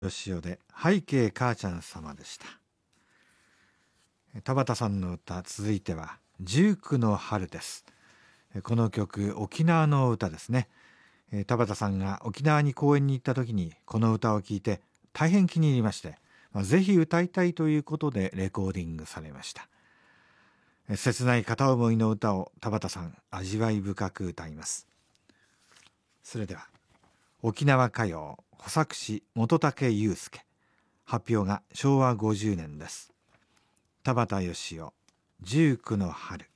よしおで背景母ちゃん様でした。田畑さんの歌、続いては19の春です。この曲、沖縄の歌ですね。田畑さんが沖縄に公演に行った時にこの歌を聴いて大変気に入りまして、ぜひ歌いたいということでレコーディングされました。切ない片思いの歌を田畑さん味わい深く歌います。それでは沖縄歌謡補作詞本武雄介、発表が昭和50年です。田畑義夫、19の春。